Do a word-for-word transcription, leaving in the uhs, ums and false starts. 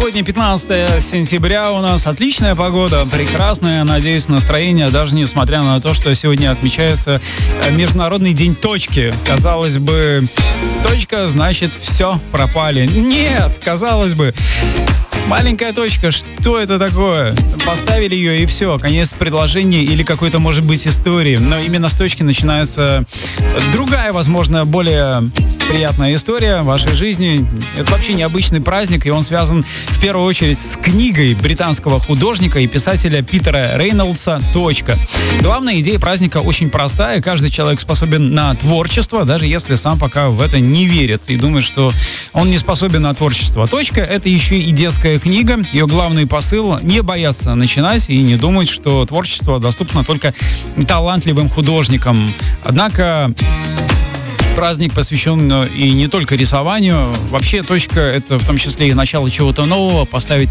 Сегодня пятнадцатое сентября, у нас отличная погода, прекрасная, надеюсь, настроение, даже несмотря на то, что сегодня отмечается Международный день точки. Казалось бы, точка, значит, все, пропали. Нет, казалось бы, маленькая точка, что это такое? Поставили ее и все, конец предложения или какой-то, может быть, истории. Но именно с точки начинается другая, возможно, более приятная история в вашей жизни. Это вообще необычный праздник, и он связан в первую очередь с книгой британского художника и писателя Питера Рейнольдса «Точка». Главная идея праздника очень простая. Каждый человек способен на творчество, даже если сам пока в это не верит и думает, что он не способен на творчество. «Точка» — это еще и детская книга. Ее главный посыл — не бояться начинать и не думать, что творчество доступно только талантливым художникам. Однако праздник посвящен и не только рисованию. Вообще, точка — это в том числе и начало чего-то нового, поставить